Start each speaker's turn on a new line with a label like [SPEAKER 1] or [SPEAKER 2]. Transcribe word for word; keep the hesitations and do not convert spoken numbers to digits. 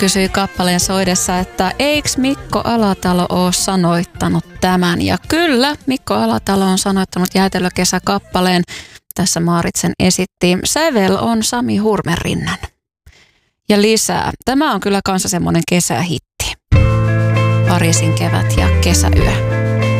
[SPEAKER 1] kysyi kappaleen soidessa, että eiks Mikko Alatalo ole sanoittanut tämän? Ja kyllä, Mikko Alatalo on sanoittanut Jäätelökesä-kappaleen. Tässä Maaritsen esitti. Sävel on Sami Hurmerinnan. Ja lisää. Tämä on kyllä kanssa semmoinen kesähitti. Pariisin kevät ja kesäyö.